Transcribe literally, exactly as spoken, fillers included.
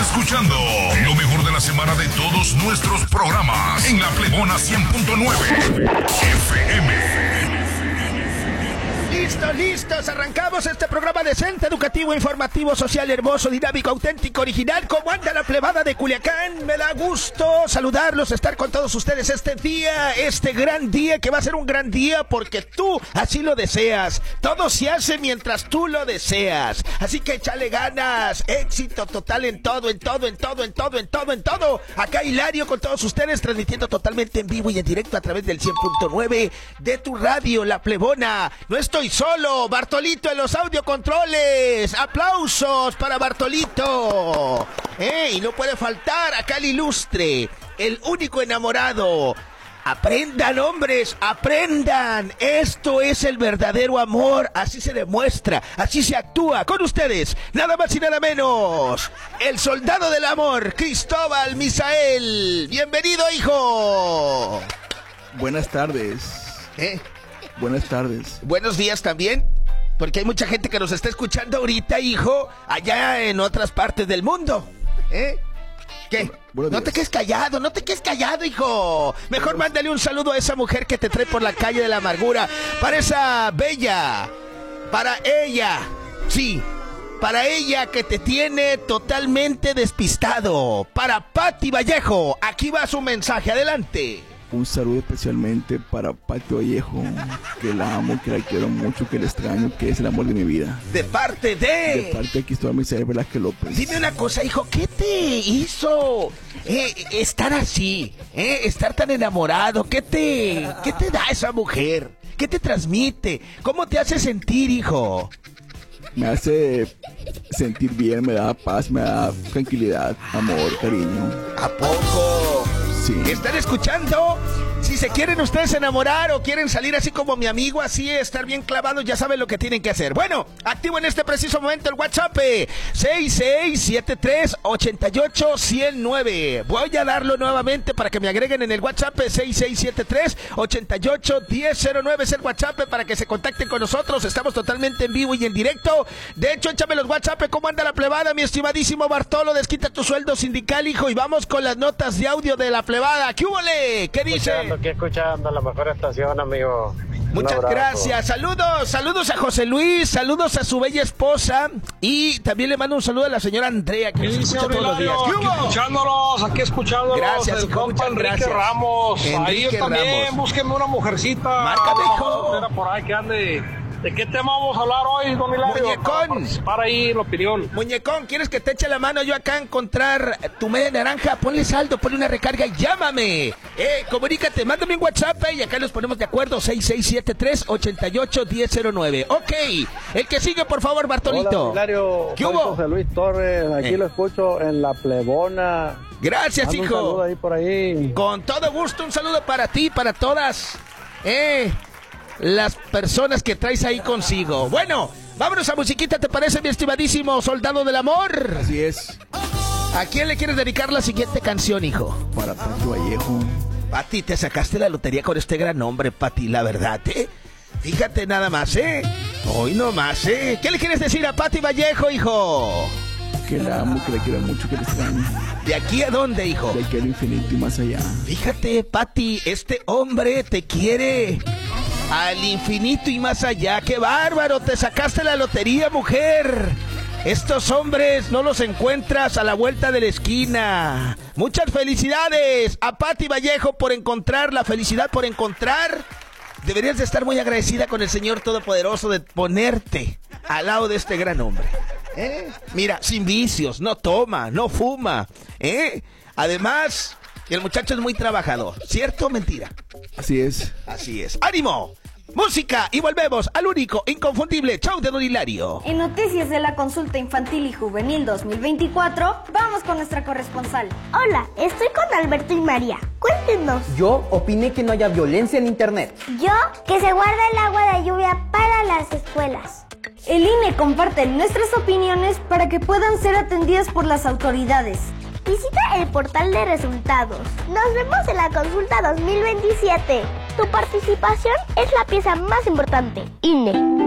escuchando lo mejor de la semana de todos nuestros programas en La Plebona cien punto nueve F M. Listos, listos, arrancamos este programa decente, educativo, informativo, social, hermoso, dinámico, auténtico, original. ¿Cómo anda la plebada de Culiacán? Me da gusto saludarlos, estar con todos ustedes este día, este gran día, que va a ser un gran día porque tú así lo deseas. Todo se hace mientras tú lo deseas. Así que échale ganas, éxito total en todo, en todo, en todo, en todo, en todo, en todo. Acá Hilario con todos ustedes, transmitiendo totalmente en vivo y en directo a través del cien punto nueve de tu radio, La Plebona. No estoy solo, Bartolito en los audiocontroles. Aplausos para Bartolito. Eh, y no puede faltar acá el ilustre, el único enamorado. Aprendan, hombres, aprendan. Esto es el verdadero amor. Así se demuestra, así se actúa. Con ustedes, nada más y nada menos, el soldado del amor, Cristóbal Misael. Bienvenido, hijo. Buenas tardes. ¿Eh? Buenas tardes. Buenos días también, porque hay mucha gente que nos está escuchando ahorita, hijo, allá en otras partes del mundo. ¿Eh? ¿Qué? Buenos No días. te quedes callado, no te quedes callado, hijo. Mejor mándale un saludo a esa mujer que te trae por la calle de la amargura. Para esa bella, para ella, sí, para ella que te tiene totalmente despistado. Para Pati Vallejo, aquí va su mensaje, adelante. Un saludo especialmente para Pati Vallejo, que la amo, que la quiero mucho, que la extraño, que es el amor de mi vida. De parte de... De parte de Cristóbal Misael Velázquez López. Dime una cosa, hijo, ¿qué te hizo eh, estar así? Eh, estar tan enamorado, ¿qué te, qué te da esa mujer? ¿Qué te transmite? ¿Cómo te hace sentir, hijo? Me hace sentir bien, me da paz, me da tranquilidad, amor, cariño. ¿A poco? Sí. ¿Están escuchando? Si se quieren ustedes enamorar o quieren salir así como mi amigo, así estar bien clavados, ya saben lo que tienen que hacer. Bueno, activo en este preciso momento el WhatsApp seis seis siete tres ocho ocho uno cero nueve. Voy a darlo nuevamente para que me agreguen en el WhatsApp seis seis siete tres ocho ocho uno cero nueve. Es el WhatsApp para que se contacten con nosotros. Estamos totalmente en vivo y en directo. De hecho, échame los WhatsApp. ¿Cómo anda la plebada, mi estimadísimo Bartolo? Desquita tu sueldo sindical, hijo, y vamos con las notas de audio de la plebada. ¿Qué hubole? ¿Qué dice? Aquí escuchando la mejor estación, amigo. Muchas gracias, saludos, saludos a José Luis, saludos a su bella esposa y también le mando un saludo a la señora Andrea que nos escucha todos los días. Aquí escuchándolos, aquí escuchándolos. Gracias, el hijo, compa muchas Enrique gracias. Ramos. Enrique Ahí también, Ramos. búsqueme una mujercita. Márcame, hijo. Una por ahí que ande. ¿De qué tema vamos a hablar hoy, don Hilario? Muñecón. Para ahí la opinión. Muñecón, ¿quieres que te eche la mano yo acá a encontrar tu media naranja? Ponle saldo, ponle una recarga y llámame. Eh, comunícate, mándame un WhatsApp eh, y acá nos ponemos de acuerdo. seis seis siete tres ocho ocho uno cero nueve. Ok, el que sigue, por favor, Bartolito. Hola, Hilario. ¿Qué Soy hubo? José Luis Torres, aquí Eh. lo escucho en La Plebona. Gracias, Mando un hijo. saludo ahí por ahí. Con todo gusto, un saludo para ti, para todas eh, las personas que traes ahí consigo. Bueno, vámonos a musiquita, ¿te parece, mi estimadísimo soldado del amor? Así es. ¿A quién le quieres dedicar la siguiente canción, hijo? Para Pati Vallejo. Pati, te sacaste la lotería con este gran nombre, Pati, la verdad, ¿eh? Fíjate nada más, ¿eh? Hoy no más, ¿eh? ¿Qué le quieres decir a Pati Vallejo, hijo? Que la amo, que la quiero mucho, que la extraño. ¿De aquí a dónde, hijo? De aquí al infinito y más allá. Fíjate, Pati, este hombre te quiere al infinito y más allá. ¡Qué bárbaro! Te sacaste la lotería, mujer. Estos hombres no los encuentras a la vuelta de la esquina. Muchas felicidades a Pati Vallejo por encontrar la felicidad, por encontrar. Deberías de estar muy agradecida con el Señor Todopoderoso de ponerte al lado de este gran hombre. ¿Eh? Mira, sin vicios, no toma, no fuma. ¿Eh? Además, el muchacho es muy trabajador. ¿Cierto o mentira? Así es. Así es. ¡Ánimo! Música y volvemos al único, inconfundible show de Don Hilario. En noticias de la consulta infantil y juvenil dos mil veinticuatro, vamos con nuestra corresponsal. Hola, estoy con Alberto y María. Cuéntenos. Yo opiné que no haya violencia en internet. Yo, que se guarda el agua de lluvia para las escuelas. El I N E comparte nuestras opiniones para que puedan ser atendidas por las autoridades. Visita el portal de resultados. Nos vemos en la consulta dos mil veintisiete. Tu participación es la pieza más importante. I N E.